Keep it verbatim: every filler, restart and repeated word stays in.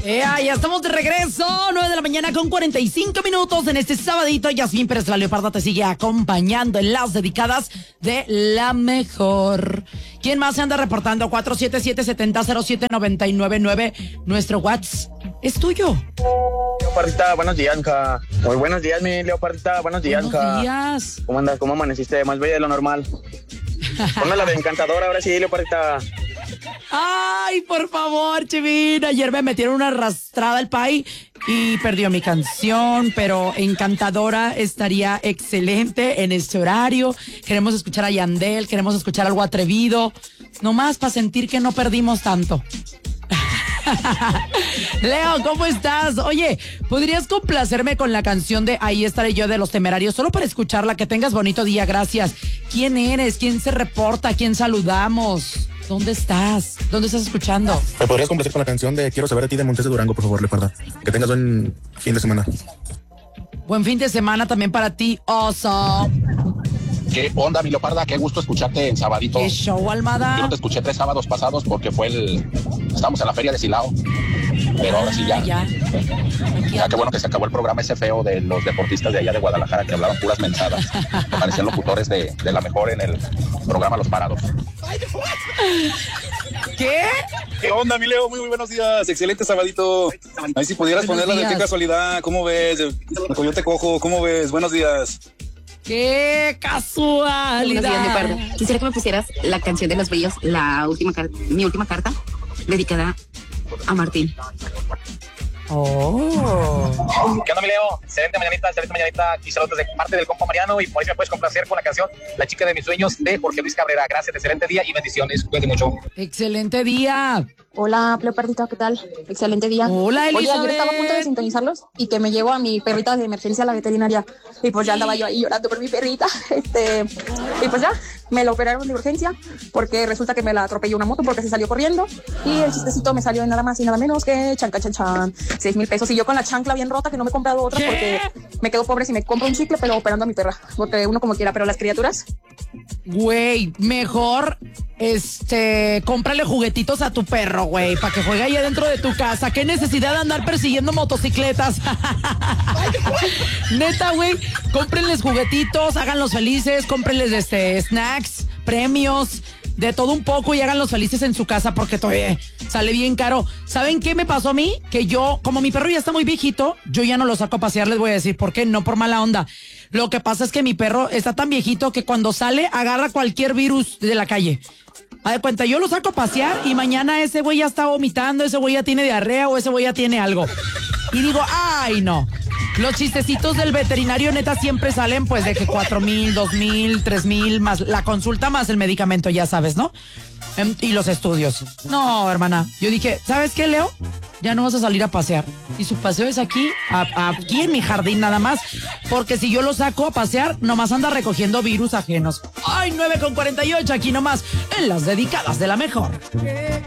Yeah, ya estamos de regreso, nueve de la mañana con cuarenta y cinco minutos en este sabadito. Yasmín Pérez La Leoparda te sigue acompañando en las dedicadas de La Mejor. ¿Quién más se anda reportando? cuatro siete siete, siete cero, cero siete, nueve nueve nueve. Nuestro WhatsApp es tuyo. Leopardita, buenos días, hija. Muy buenos días, mi Leopardita, buenos días, Buenos hija. días. ¿Cómo andas? ¿Cómo amaneciste? Más bella de lo normal. Ponme la de Encantadora, ahora sí, Leopardita. Ay, por favor, Chivín. Ayer me metieron una arrastrada al pay y perdió mi canción, pero Encantadora estaría excelente en este horario. Queremos escuchar a Yandel, queremos escuchar algo atrevido, nomás para sentir que no perdimos tanto. Leo, ¿cómo estás? Oye, ¿podrías complacerme con la canción de Ahí estaré yo de Los Temerarios? Solo para escucharla, que tengas bonito día, gracias. ¿Quién eres? ¿Quién se reporta? ¿A quién saludamos? ¿Dónde estás? ¿Dónde estás escuchando? ¿Me podrías complacer con la canción de Quiero saber de ti de Montes de Durango, por favor, Leoparda? Que tengas buen fin de semana. Buen fin de semana también para ti, oso. ¿Qué onda, mi Leoparda? Qué gusto escucharte en sabadito. ¿Qué show, Almada? Yo no te escuché tres sábados pasados porque fue el... Estamos en la feria de Silao. Pero ahora sí ya. Ah, ya. Ya qué bueno que se acabó el programa ese feo de los deportistas de allá de Guadalajara que hablaban puras mensadas. Que parecían locutores de, de La Mejor en el programa Los Parados. ¿Qué? ¿Qué onda, mi Leo? Muy, muy buenos días. Excelente sabadito. Ahí si pudieras Buenos ponerla de días. Qué Casualidad. ¿Cómo ves? El Coyote Cojo. ¿Cómo ves? Buenos días. ¡Qué Buenos días, casualidad! Leopardo. Quisiera que me pusieras la canción de Los Brillos, la última car- mi última carta, dedicada a Martín. Oh. ¿Qué onda, mi Leo? Excelente mañanita, excelente mañanita. Aquí saludos de parte del compa Mariano y por ahí me puedes complacer con la canción La chica de mis sueños de Jorge Luis Cabrera. Gracias, excelente día y bendiciones. Cuídate mucho. Excelente día. Hola, Leopardito, ¿qué tal? Excelente día. Hola, Oye, Elizabeth. ayer estaba a punto de sintonizarlos y que me llevo a mi perrita de emergencia a la veterinaria. Y pues ya andaba yo ahí llorando por mi perrita. Este, y pues ya, me la operaron de urgencia porque resulta que me la atropelló una moto porque se salió corriendo. Y el chistecito me salió en nada más y nada menos que chanca chan chan, seis mil pesos. Y yo con la chancla bien rota que no me he comprado otra ¿Qué? porque me quedo pobre si me compro un chicle, pero operando a mi perra. Porque uno como quiera, pero las criaturas... Güey, mejor, este, cómprale juguetitos a tu perro, güey, para que juegue ahí adentro de tu casa. ¿Qué necesidad de andar persiguiendo motocicletas? Neta, güey, cómprenles juguetitos, háganlos felices, cómprenles, este, snacks, premios, de todo un poco y háganlos felices en su casa porque todavía sale bien caro. ¿Saben qué me pasó a mí? Que yo, como mi perro ya está muy viejito, yo ya no lo saco a pasear, les voy a decir por qué, no por mala onda. Lo que pasa es que mi perro está tan viejito que cuando sale agarra cualquier virus de la calle. Haz de cuenta, yo lo saco a pasear y mañana ese güey ya está vomitando, ese güey ya tiene diarrea o ese güey ya tiene algo. Y digo, ay no. Los chistecitos del veterinario neta siempre salen pues de que cuatro mil, dos mil, tres mil, más la consulta más el medicamento, ya sabes, ¿no? Em, y los estudios. No, hermana, yo dije, ¿sabes qué, Leo? Ya no vas a salir a pasear. Y su paseo es aquí, a- aquí en mi jardín nada más. Porque si yo lo saco a pasear, nomás anda recogiendo virus ajenos. Ay, nueve con cuarenta y ocho aquí nomás, en las dedicadas de La Mejor.